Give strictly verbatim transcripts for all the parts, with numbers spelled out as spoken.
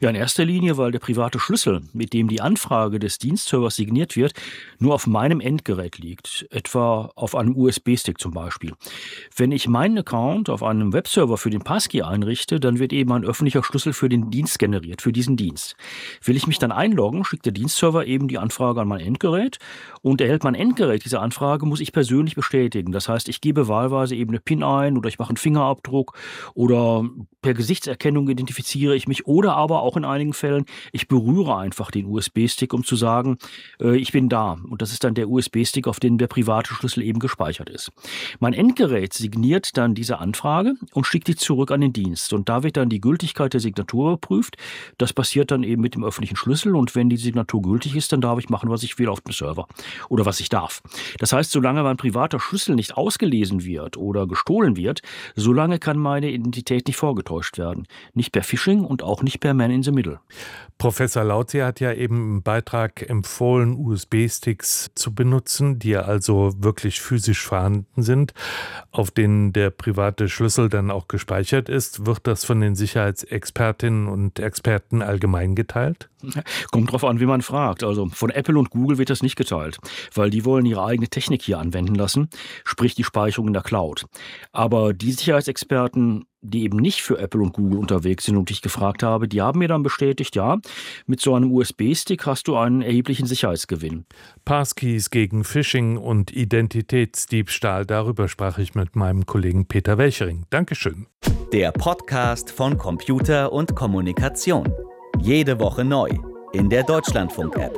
Ja, in erster Linie, weil der private Schlüssel, mit dem die Anfrage des Dienstservers signiert wird, nur auf meinem Endgerät liegt, etwa auf einem U S B-Stick zum Beispiel. Wenn ich meinen Account auf einem Webserver für den Passkey einrichte, dann wird eben ein öffentlicher Schlüssel für den Dienst generiert, für diesen Dienst. Will ich mich dann einloggen, schickt der Dienstserver eben die Anfrage an mein Endgerät und erhält mein Endgerät diese Anfrage, muss ich persönlich bestätigen. Das heißt, ich gebe wahlweise eben eine PIN ein oder ich mache einen Fingerabdruck oder per Gesichtserkennung identifiziere ich mich oder aber auch in einigen Fällen, ich berühre einfach den U S B-Stick, um zu sagen, äh, ich bin da. Und das ist dann der U S B-Stick, auf dem der private Schlüssel eben gespeichert ist. Mein Endgerät signiert dann diese Anfrage und schickt die zurück an den Dienst. Und da wird dann die Gültigkeit der Signatur überprüft. Das passiert dann eben mit dem öffentlichen Schlüssel. Und wenn die Signatur gültig ist, dann darf ich machen, was ich will auf dem Server oder was ich darf. Das heißt, solange mein privater Schlüssel nicht ausgelesen wird oder gestohlen wird, solange kann meine Identität nicht vorgetäuscht werden. Nicht per Phishing und auch nicht per Man in the Middle. Professor Lautze hat ja eben im Beitrag empfohlen, U S B-Sticks zu benutzen, die ja also wirklich physisch vorhanden sind, auf denen der private Schlüssel dann auch gespeichert ist. Wird das von den Sicherheitsexpertinnen und Experten allgemein geteilt? Kommt drauf an, wie man fragt. Also von Apple und Google wird das nicht geteilt, weil die wollen ihre eigene Technik hier anwenden lassen, sprich die Speicherung in der Cloud. Aber die Sicherheitsexperten, die eben nicht für Apple und Google unterwegs sind und die ich gefragt habe, die haben mir dann bestätigt, ja, mit so einem U S B-Stick hast du einen erheblichen Sicherheitsgewinn. Passkeys gegen Phishing und Identitätsdiebstahl, darüber sprach ich mit meinem Kollegen Peter Welchering. Dankeschön. Der Podcast von Computer und Kommunikation. Jede Woche neu in der Deutschlandfunk-App.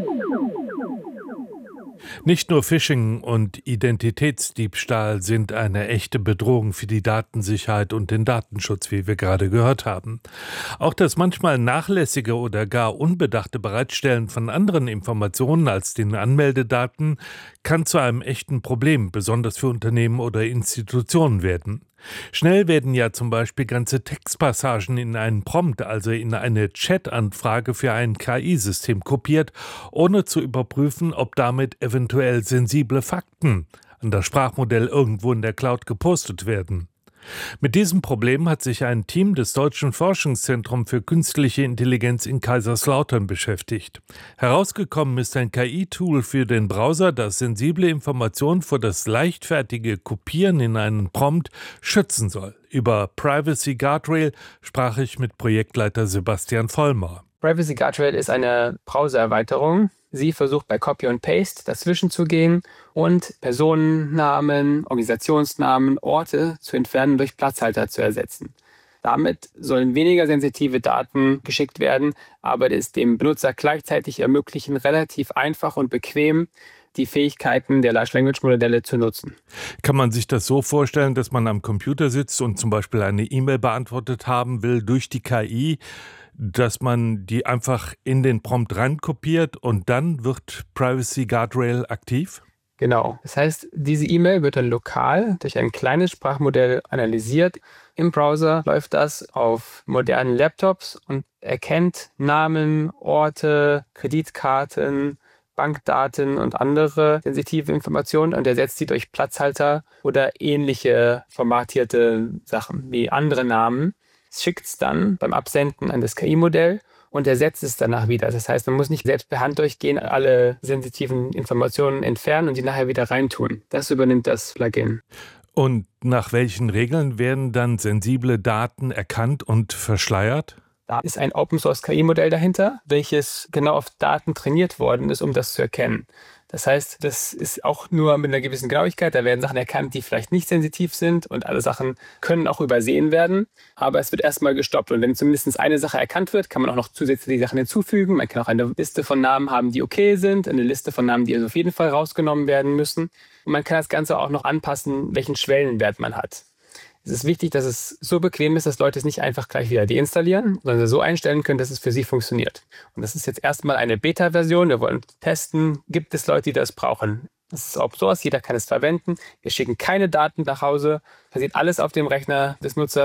Nicht nur Phishing und Identitätsdiebstahl sind eine echte Bedrohung für die Datensicherheit und den Datenschutz, wie wir gerade gehört haben. Auch das manchmal nachlässige oder gar unbedachte Bereitstellen von anderen Informationen als den Anmeldedaten kann zu einem echten Problem, besonders für Unternehmen oder Institutionen werden. Schnell werden ja zum Beispiel ganze Textpassagen in einen Prompt, also in eine Chat-Anfrage für ein K I-System kopiert, ohne zu überprüfen, ob damit eventuell sensible Fakten an das Sprachmodell irgendwo in der Cloud gepostet werden. Mit diesem Problem hat sich ein Team des Deutschen Forschungszentrums für künstliche Intelligenz in Kaiserslautern beschäftigt. Herausgekommen ist ein K I-Tool für den Browser, das sensible Informationen vor das leichtfertige Kopieren in einen Prompt schützen soll. Über Privacy Guardrail sprach ich mit Projektleiter Sebastian Vollmer. Privacy Guardrail ist eine Browser-Erweiterung. Sie versucht bei Copy und Paste dazwischen zu gehen und Personennamen, Organisationsnamen, Orte zu entfernen, durch Platzhalter zu ersetzen. Damit sollen weniger sensitive Daten geschickt werden, aber es dem Benutzer gleichzeitig ermöglichen, relativ einfach und bequem die Fähigkeiten der Large Language Modelle zu nutzen. Kann man sich das so vorstellen, dass man am Computer sitzt und zum Beispiel eine E-Mail beantwortet haben will durch die K I, dass man die einfach in den Prompt reinkopiert und dann wird Privacy Guardrail aktiv? Genau. Das heißt, diese E-Mail wird dann lokal durch ein kleines Sprachmodell analysiert. Im Browser läuft das auf modernen Laptops und erkennt Namen, Orte, Kreditkarten, Bankdaten und andere sensitive Informationen und ersetzt sie durch Platzhalter oder ähnliche formatierte Sachen wie andere Namen. Schickt es dann beim Absenden an das K I-Modell und ersetzt es danach wieder. Das heißt, man muss nicht selbst per Hand durchgehen, alle sensitiven Informationen entfernen und die nachher wieder reintun. Das übernimmt das Plugin. Und nach welchen Regeln werden dann sensible Daten erkannt und verschleiert? Da ist ein Open-Source-K I-Modell dahinter, welches genau auf Daten trainiert worden ist, um das zu erkennen. Das heißt, das ist auch nur mit einer gewissen Genauigkeit. Da werden Sachen erkannt, die vielleicht nicht sensitiv sind und alle Sachen können auch übersehen werden. Aber es wird erstmal gestoppt. Und wenn zumindest eine Sache erkannt wird, kann man auch noch zusätzliche Sachen hinzufügen. Man kann auch eine Liste von Namen haben, die okay sind, eine Liste von Namen, die also auf jeden Fall rausgenommen werden müssen. Und man kann das Ganze auch noch anpassen, welchen Schwellenwert man hat. Es ist wichtig, dass es so bequem ist, dass Leute es nicht einfach gleich wieder deinstallieren, sondern so einstellen können, dass es für sie funktioniert. Und das ist jetzt erstmal eine Beta-Version. Wir wollen testen, gibt es Leute, die das brauchen. Das ist Open Source, jeder kann es verwenden. Wir schicken keine Daten nach Hause, passiert alles auf dem Rechner des Nutzers.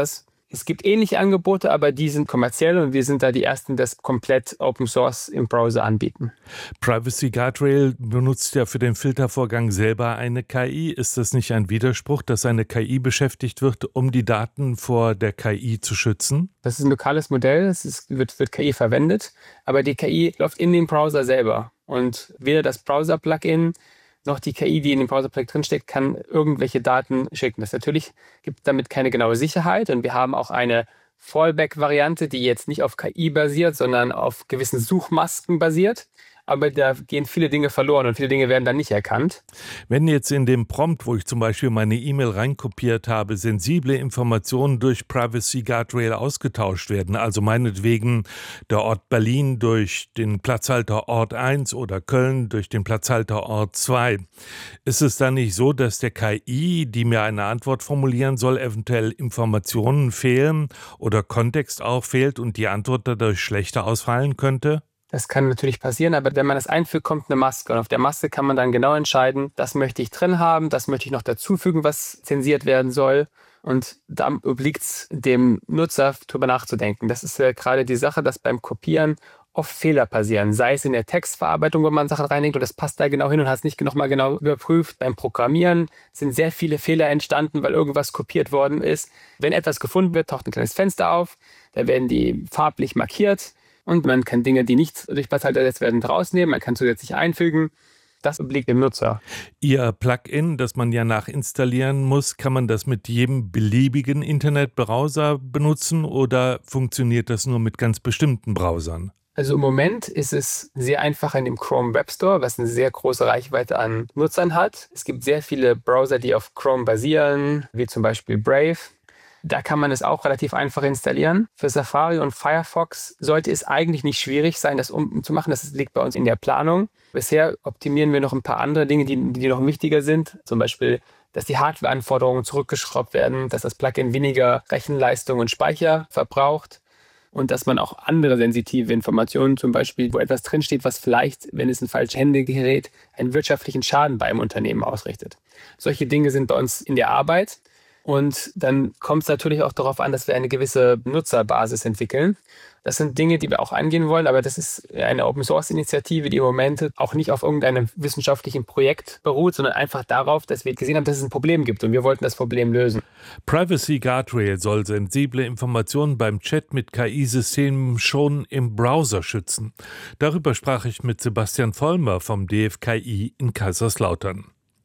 Es gibt ähnliche Angebote, aber die sind kommerziell und wir sind da die Ersten, die das komplett Open Source im Browser anbieten. Privacy Guardrail benutzt ja für den Filtervorgang selber eine K I. Ist das nicht ein Widerspruch, dass eine K I beschäftigt wird, um die Daten vor der K I zu schützen? Das ist ein lokales Modell, es ist, wird, wird K I verwendet, aber die K I läuft in dem Browser selber. Und weder das Browser-Plugin noch die K I, die in dem Browser-Plugin drinsteckt, kann irgendwelche Daten schicken. Das natürlich gibt damit keine genaue Sicherheit und wir haben auch eine Fallback-Variante, die jetzt nicht auf K I basiert, sondern auf gewissen Suchmasken basiert. Aber da gehen viele Dinge verloren und viele Dinge werden dann nicht erkannt. Wenn jetzt in dem Prompt, wo ich zum Beispiel meine E-Mail reinkopiert habe, sensible Informationen durch Privacy Guardrail ausgetauscht werden, also meinetwegen der Ort Berlin durch den Platzhalter Ort eins oder Köln durch den Platzhalter Ort zwei, ist es dann nicht so, dass der K I, die mir eine Antwort formulieren soll, eventuell Informationen fehlen oder Kontext auch fehlt und die Antwort dadurch schlechter ausfallen könnte? Das kann natürlich passieren, aber wenn man das einfügt, kommt eine Maske. Und auf der Maske kann man dann genau entscheiden, das möchte ich drin haben, das möchte ich noch dazufügen, was zensiert werden soll. Und da obliegt es dem Nutzer, darüber nachzudenken. Das ist ja gerade die Sache, dass beim Kopieren oft Fehler passieren. Sei es in der Textverarbeitung, wo man Sachen reinlegt und das passt da genau hin und hat es nicht nochmal genau überprüft. Beim Programmieren sind sehr viele Fehler entstanden, weil irgendwas kopiert worden ist. Wenn etwas gefunden wird, taucht ein kleines Fenster auf. Da werden die farblich markiert. Und man kann Dinge, die nicht durch Platzhalter ersetzt werden, rausnehmen. Man kann zusätzlich einfügen. Das obliegt dem Nutzer. Ihr Plugin, das man ja nachinstallieren muss, kann man das mit jedem beliebigen Internetbrowser benutzen oder funktioniert das nur mit ganz bestimmten Browsern? Also im Moment ist es sehr einfach in dem Chrome Web Store, was eine sehr große Reichweite an Nutzern hat. Es gibt sehr viele Browser, die auf Chrome basieren, wie zum Beispiel Brave. Da kann man es auch relativ einfach installieren. Für Safari und Firefox sollte es eigentlich nicht schwierig sein, das umzumachen. Das liegt bei uns in der Planung. Bisher optimieren wir noch ein paar andere Dinge, die, die noch wichtiger sind. Zum Beispiel, dass die Hardware-Anforderungen zurückgeschraubt werden, dass das Plugin weniger Rechenleistung und Speicher verbraucht und dass man auch andere sensitive Informationen, zum Beispiel, wo etwas drinsteht, was vielleicht, wenn es in falsche Hände gerät, einen wirtschaftlichen Schaden bei einem Unternehmen ausrichtet. Solche Dinge sind bei uns in der Arbeit. Und dann kommt es natürlich auch darauf an, dass wir eine gewisse Nutzerbasis entwickeln. Das sind Dinge, die wir auch angehen wollen, aber das ist eine Open-Source-Initiative, die im Moment auch nicht auf irgendeinem wissenschaftlichen Projekt beruht, sondern einfach darauf, dass wir gesehen haben, dass es ein Problem gibt und wir wollten das Problem lösen. Privacy Guardrail soll sensible Informationen beim Chat mit K I-Systemen schon im Browser schützen. Darüber sprach ich mit Sebastian Vollmer vom D F K I in Kaiserslautern.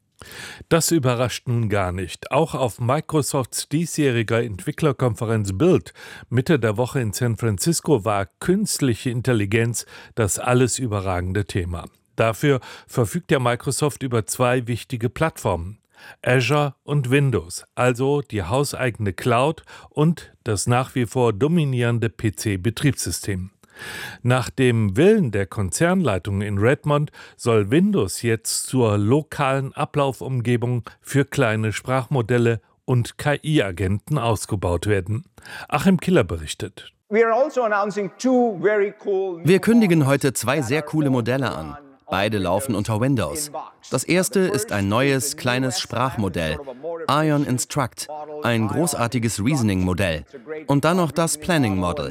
Das überrascht nun gar nicht. Auch auf Microsofts diesjähriger Entwicklerkonferenz Build Mitte der Woche in San Francisco war künstliche Intelligenz das alles überragende Thema. Dafür verfügt ja Microsoft über zwei wichtige Plattformen: Azure und Windows, also die hauseigene Cloud und das nach wie vor dominierende P C-Betriebssystem. Nach dem Willen der Konzernleitung in Redmond soll Windows jetzt zur lokalen Ablaufumgebung für kleine Sprachmodelle und K I-Agenten ausgebaut werden. Achim Killer berichtet. Wir kündigen heute zwei sehr coole Modelle an. Beide laufen unter Windows. Das erste ist ein neues, kleines Sprachmodell, Ion Instruct, ein großartiges Reasoning-Modell. Und dann noch das Planning Model.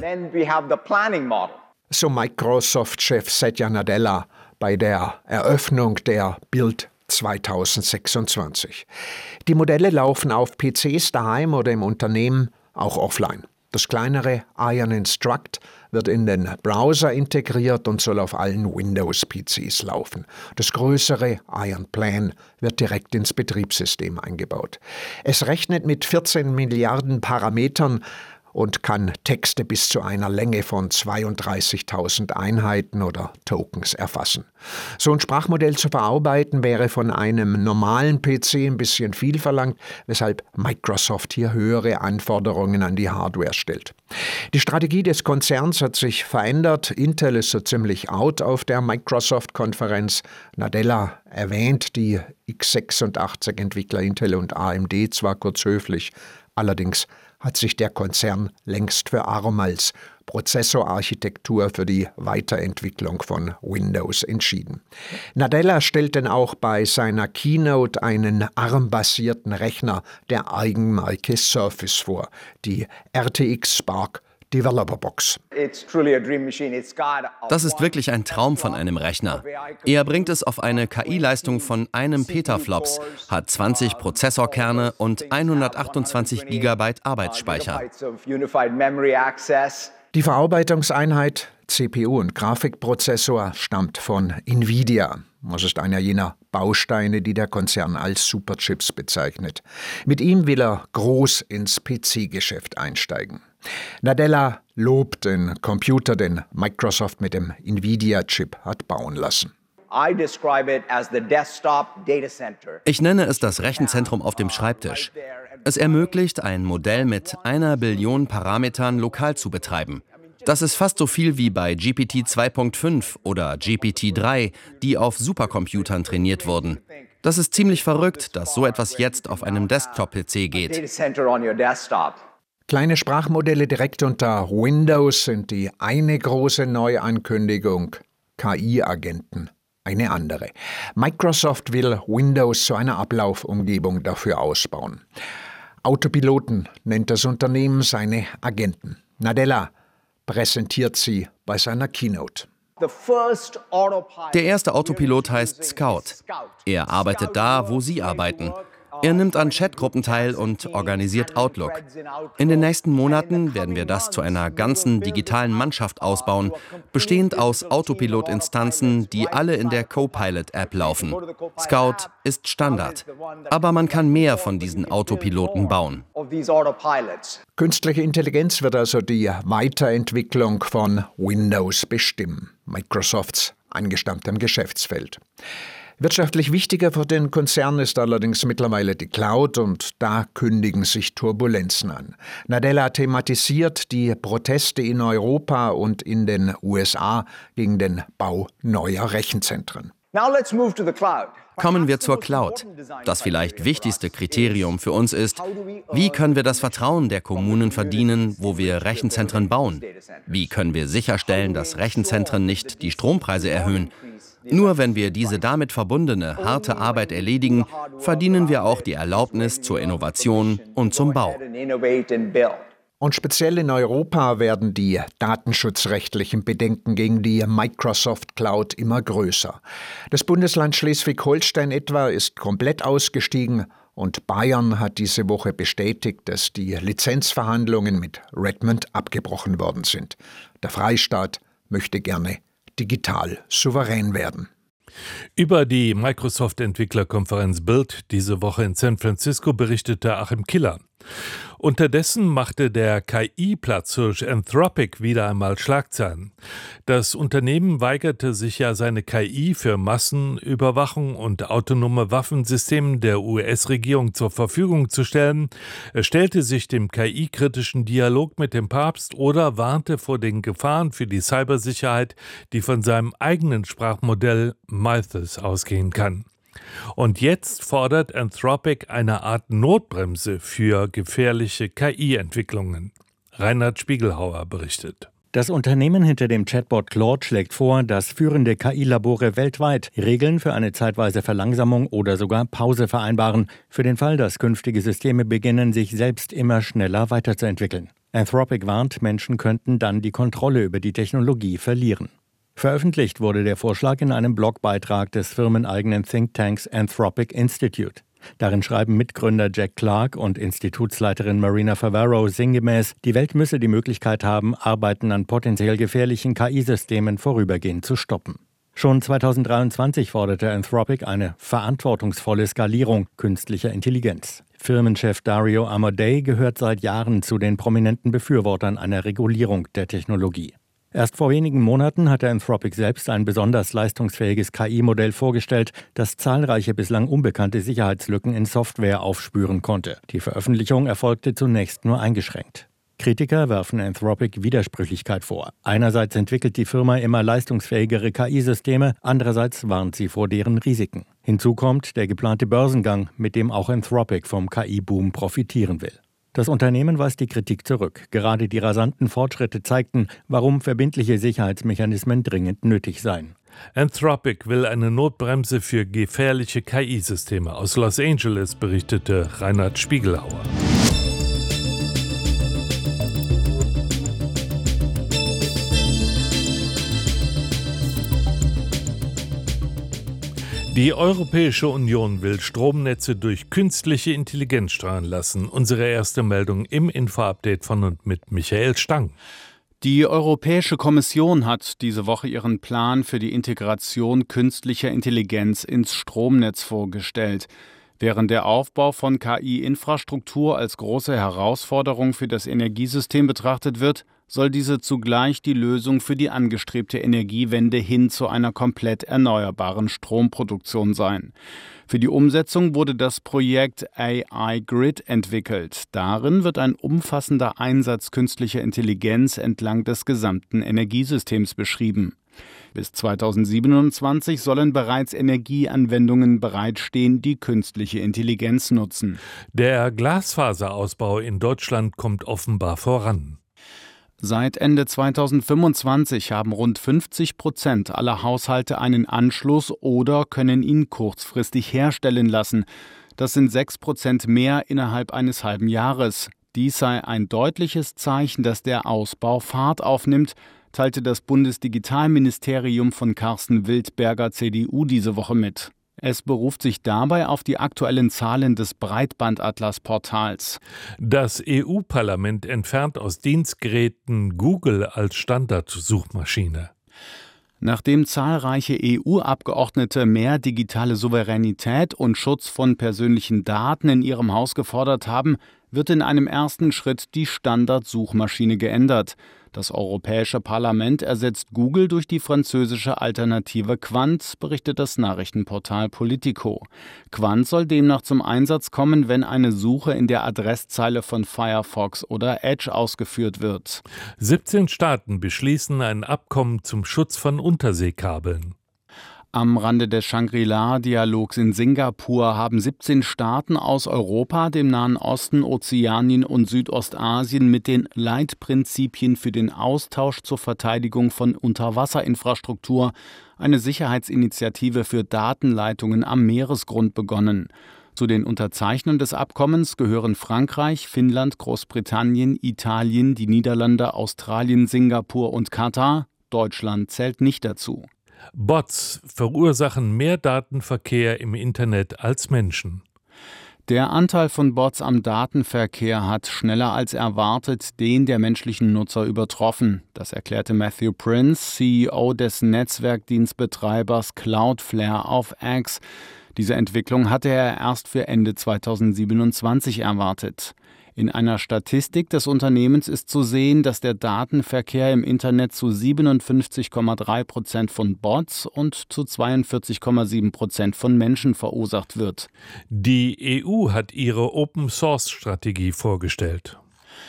So Microsoft-Chef Satya Nadella bei der Eröffnung der Build zweitausendsechsundzwanzig. Die Modelle laufen auf P Cs daheim oder im Unternehmen, auch offline. Das kleinere Ion Instruct wird in den Browser integriert und soll auf allen Windows-P Cs laufen. Das größere Ion Plan wird direkt ins Betriebssystem eingebaut. Es rechnet mit vierzehn Milliarden Parametern und kann Texte bis zu einer Länge von zweiunddreißigtausend Einheiten oder Tokens erfassen. So ein Sprachmodell zu verarbeiten wäre von einem normalen P C ein bisschen viel verlangt, weshalb Microsoft hier höhere Anforderungen an die Hardware stellt. Die Strategie des Konzerns hat sich verändert. Intel ist so ziemlich out auf der Microsoft-Konferenz. Nadella erwähnt die x sechsundachtzig-Entwickler Intel und A M D zwar kurz höflich, allerdings hat sich der Konzern längst für ARM als Prozessorarchitektur für die Weiterentwicklung von Windows entschieden. Nadella stellt denn auch bei seiner Keynote einen ARM-basierten Rechner der Eigenmarke Surface vor, die R T X Spark Developer Box. Das ist wirklich ein Traum von einem Rechner. Er bringt es auf eine K I-Leistung von einem Petaflops, hat zwanzig Prozessorkerne und hundertachtundzwanzig Gigabyte Arbeitsspeicher. Die Verarbeitungseinheit C P U und Grafikprozessor stammt von Nvidia. Das ist einer jener Bausteine, die der Konzern als Superchips bezeichnet. Mit ihm will er groß ins P C-Geschäft einsteigen. Nadella lobt den Computer, den Microsoft mit dem Nvidia-Chip hat bauen lassen. Ich nenne es das Rechenzentrum auf dem Schreibtisch. Es ermöglicht, ein Modell mit einer Billion Parametern lokal zu betreiben. Das ist fast so viel wie bei G P T zwei Punkt fünf oder G P T drei, die auf Supercomputern trainiert wurden. Das ist ziemlich verrückt, dass so etwas jetzt auf einem Desktop-P C geht. Kleine Sprachmodelle direkt unter Windows sind die eine große Neuankündigung, K I-Agenten eine andere. Microsoft will Windows zu einer Ablaufumgebung dafür ausbauen. Autopiloten nennt das Unternehmen seine Agenten. Nadella präsentiert sie bei seiner Keynote. Der erste Autopilot heißt Scout. Er arbeitet da, wo Sie arbeiten. Er nimmt an Chatgruppen teil und organisiert Outlook. In den nächsten Monaten werden wir das zu einer ganzen digitalen Mannschaft ausbauen, bestehend aus Autopilot-Instanzen, die alle in der Copilot-App laufen. Scout ist Standard, aber man kann mehr von diesen Autopiloten bauen. Künstliche Intelligenz wird also die Weiterentwicklung von Windows bestimmen, Microsofts angestammtem Geschäftsfeld. Wirtschaftlich wichtiger für den Konzern ist allerdings mittlerweile die Cloud und da kündigen sich Turbulenzen an. Nadella thematisiert die Proteste in Europa und in den U S A gegen den Bau neuer Rechenzentren. Kommen wir zur Cloud. Das vielleicht wichtigste Kriterium für uns ist, wie können wir das Vertrauen der Kommunen verdienen, wo wir Rechenzentren bauen? Wie können wir sicherstellen, dass Rechenzentren nicht die Strompreise erhöhen? Nur wenn wir diese damit verbundene harte Arbeit erledigen, verdienen wir auch die Erlaubnis zur Innovation und zum Bau. Und speziell in Europa werden die datenschutzrechtlichen Bedenken gegen die Microsoft Cloud immer größer. Das Bundesland Schleswig-Holstein etwa ist komplett ausgestiegen und Bayern hat diese Woche bestätigt, dass die Lizenzverhandlungen mit Redmond abgebrochen worden sind. Der Freistaat möchte gerne digital souverän werden. Über die Microsoft-Entwicklerkonferenz Build diese Woche in San Francisco berichtete Achim Killer. Unterdessen machte der K I-Platzhirsch Anthropic wieder einmal Schlagzeilen. Das Unternehmen weigerte sich ja, seine K I für Massenüberwachung und autonome Waffensysteme der U S-Regierung zur Verfügung zu stellen. Er stellte sich dem K I-kritischen Dialog mit dem Papst oder warnte vor den Gefahren für die Cybersicherheit, die von seinem eigenen Sprachmodell Mythos ausgehen kann. Und jetzt fordert Anthropic eine Art Notbremse für gefährliche K I-Entwicklungen. Reinhard Spiegelhauer berichtet. Das Unternehmen hinter dem Chatbot Claude schlägt vor, dass führende K I-Labore weltweit Regeln für eine zeitweise Verlangsamung oder sogar Pause vereinbaren, für den Fall, dass künftige Systeme beginnen, sich selbst immer schneller weiterzuentwickeln. Anthropic warnt, Menschen könnten dann die Kontrolle über die Technologie verlieren. Veröffentlicht wurde der Vorschlag in einem Blogbeitrag des firmeneigenen Thinktanks Anthropic Institute. Darin schreiben Mitgründer Jack Clark und Institutsleiterin Marina Favaro sinngemäß, die Welt müsse die Möglichkeit haben, Arbeiten an potenziell gefährlichen K I-Systemen vorübergehend zu stoppen. Schon zweitausenddreiundzwanzig forderte Anthropic eine verantwortungsvolle Skalierung künstlicher Intelligenz. Firmenchef Dario Amodei gehört seit Jahren zu den prominenten Befürwortern einer Regulierung der Technologie. Erst vor wenigen Monaten hatte Anthropic selbst ein besonders leistungsfähiges K I-Modell vorgestellt, das zahlreiche bislang unbekannte Sicherheitslücken in Software aufspüren konnte. Die Veröffentlichung erfolgte zunächst nur eingeschränkt. Kritiker werfen Anthropic Widersprüchlichkeit vor. Einerseits entwickelt die Firma immer leistungsfähigere K I-Systeme, andererseits warnt sie vor deren Risiken. Hinzu kommt der geplante Börsengang, mit dem auch Anthropic vom K I-Boom profitieren will. Das Unternehmen weist die Kritik zurück. Gerade die rasanten Fortschritte zeigten, warum verbindliche Sicherheitsmechanismen dringend nötig seien. Anthropic will eine Notbremse für gefährliche K I-Systeme. Aus Los Angeles berichtete Reinhard Spiegelhauer. Die Europäische Union will Stromnetze durch künstliche Intelligenz steuern lassen. Unsere erste Meldung im Info-Update von und mit Michael Stang. Die Europäische Kommission hat diese Woche ihren Plan für die Integration künstlicher Intelligenz ins Stromnetz vorgestellt. Während der Aufbau von K I-Infrastruktur als große Herausforderung für das Energiesystem betrachtet wird, soll diese zugleich die Lösung für die angestrebte Energiewende hin zu einer komplett erneuerbaren Stromproduktion sein. Für die Umsetzung wurde das Projekt A I Grid entwickelt. Darin wird ein umfassender Einsatz künstlicher Intelligenz entlang des gesamten Energiesystems beschrieben. Bis zweitausendsiebenundzwanzig sollen bereits Energieanwendungen bereitstehen, die künstliche Intelligenz nutzen. Der Glasfaserausbau in Deutschland kommt offenbar voran. Seit Ende zweitausendfünfundzwanzig haben rund fünfzig Prozent aller Haushalte einen Anschluss oder können ihn kurzfristig herstellen lassen. Das sind sechs Prozent mehr innerhalb eines halben Jahres. Dies sei ein deutliches Zeichen, dass der Ausbau Fahrt aufnimmt, teilte das Bundesdigitalministerium von Carsten Wildberger, C D U, diese Woche mit. Es beruft sich dabei auf die aktuellen Zahlen des Breitbandatlas-Portals. Das E U-Parlament entfernt aus Dienstgeräten Google als Standardsuchmaschine. Nachdem zahlreiche E U-Abgeordnete mehr digitale Souveränität und Schutz von persönlichen Daten in ihrem Haus gefordert haben, wird in einem ersten Schritt die Standardsuchmaschine geändert. Das Europäische Parlament ersetzt Google durch die französische Alternative Qwant, berichtet das Nachrichtenportal Politico. Qwant soll demnach zum Einsatz kommen, wenn eine Suche in der Adresszeile von Firefox oder Edge ausgeführt wird. siebzehn Staaten beschließen ein Abkommen zum Schutz von Unterseekabeln. Am Rande des Shangri-La-Dialogs in Singapur haben siebzehn Staaten aus Europa, dem Nahen Osten, Ozeanien und Südostasien mit den Leitprinzipien für den Austausch zur Verteidigung von Unterwasserinfrastruktur eine Sicherheitsinitiative für Datenleitungen am Meeresgrund begonnen. Zu den Unterzeichnern des Abkommens gehören Frankreich, Finnland, Großbritannien, Italien, die Niederlande, Australien, Singapur und Katar. Deutschland zählt nicht dazu. Bots verursachen mehr Datenverkehr im Internet als Menschen. Der Anteil von Bots am Datenverkehr hat schneller als erwartet den der menschlichen Nutzer übertroffen. Das erklärte Matthew Prince, C E O des Netzwerkdienstbetreibers Cloudflare auf X. Diese Entwicklung hatte er erst für Ende zweitausendsiebenundzwanzig erwartet. In einer Statistik des Unternehmens ist zu sehen, dass der Datenverkehr im Internet zu siebenundfünfzig Komma drei Prozent von Bots und zu zweiundvierzig Komma sieben Prozent von Menschen verursacht wird. Die E U hat ihre Open-Source-Strategie vorgestellt.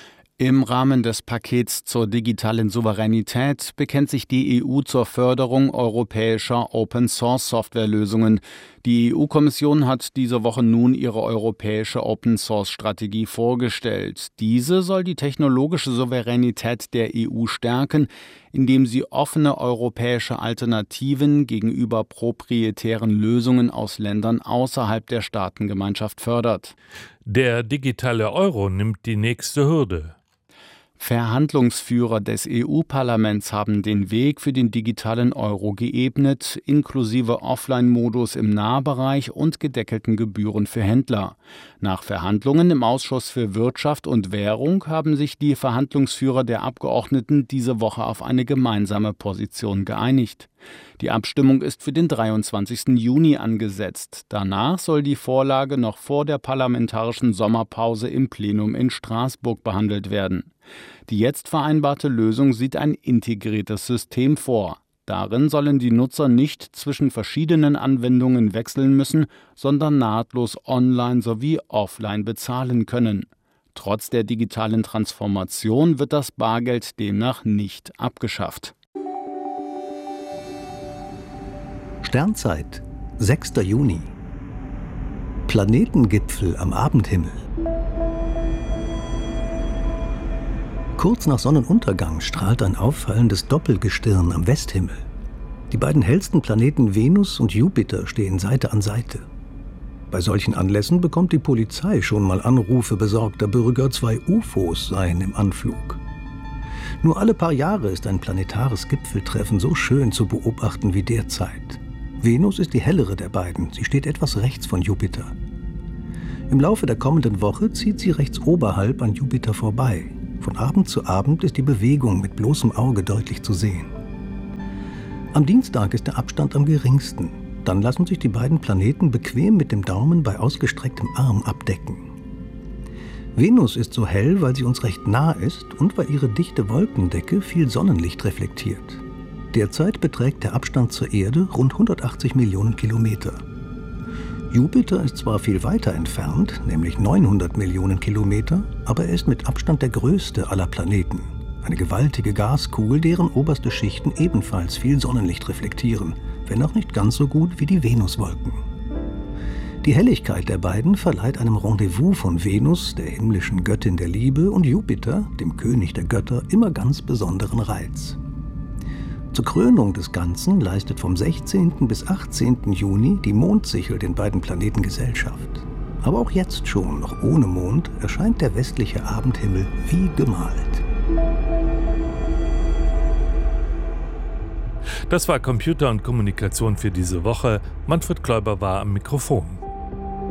Im Rahmen des Pakets zur digitalen Souveränität bekennt sich die E U zur Förderung europäischer Open-Source-Softwarelösungen. Die E U-Kommission hat diese Woche nun ihre europäische Open-Source-Strategie vorgestellt. Diese soll die technologische Souveränität der E U stärken, indem sie offene europäische Alternativen gegenüber proprietären Lösungen aus Ländern außerhalb der Staatengemeinschaft fördert. Der digitale Euro nimmt die nächste Hürde. Verhandlungsführer des E U-Parlaments haben den Weg für den digitalen Euro geebnet, inklusive Offline-Modus im Nahbereich und gedeckelten Gebühren für Händler. Nach Verhandlungen im Ausschuss für Wirtschaft und Währung haben sich die Verhandlungsführer der Abgeordneten diese Woche auf eine gemeinsame Position geeinigt. Die Abstimmung ist für den dreiundzwanzigsten Juni angesetzt. Danach soll die Vorlage noch vor der parlamentarischen Sommerpause im Plenum in Straßburg behandelt werden. Die jetzt vereinbarte Lösung sieht ein integriertes System vor. Darin sollen die Nutzer nicht zwischen verschiedenen Anwendungen wechseln müssen, sondern nahtlos online sowie offline bezahlen können. Trotz der digitalen Transformation wird das Bargeld demnach nicht abgeschafft. Sternzeit, sechster Juni. Planetengipfel am Abendhimmel. Kurz nach Sonnenuntergang strahlt ein auffallendes Doppelgestirn am Westhimmel. Die beiden hellsten Planeten Venus und Jupiter stehen Seite an Seite. Bei solchen Anlässen bekommt die Polizei schon mal Anrufe besorgter Bürger, zwei U F Os seien im Anflug. Nur alle paar Jahre ist ein planetares Gipfeltreffen so schön zu beobachten wie derzeit. Venus ist die hellere der beiden, sie steht etwas rechts von Jupiter. Im Laufe der kommenden Woche zieht sie rechts oberhalb an Jupiter vorbei. Von Abend zu Abend ist die Bewegung mit bloßem Auge deutlich zu sehen. Am Dienstag ist der Abstand am geringsten. Dann lassen sich die beiden Planeten bequem mit dem Daumen bei ausgestrecktem Arm abdecken. Venus ist so hell, weil sie uns recht nah ist und weil ihre dichte Wolkendecke viel Sonnenlicht reflektiert. Derzeit beträgt der Abstand zur Erde rund hundertachtzig Millionen Kilometer. Jupiter ist zwar viel weiter entfernt, nämlich neunhundert Millionen Kilometer, aber er ist mit Abstand der größte aller Planeten. Eine gewaltige Gaskugel, deren oberste Schichten ebenfalls viel Sonnenlicht reflektieren, wenn auch nicht ganz so gut wie die Venuswolken. Die Helligkeit der beiden verleiht einem Rendezvous von Venus, der himmlischen Göttin der Liebe, und Jupiter, dem König der Götter, immer ganz besonderen Reiz. Zur Krönung des Ganzen leistet vom sechzehnten bis achtzehnten Juni die Mondsichel den beiden Planeten Gesellschaft. Aber auch jetzt schon, noch ohne Mond, erscheint der westliche Abendhimmel wie gemalt. Das war Computer und Kommunikation für diese Woche. Manfred Kläuber war am Mikrofon.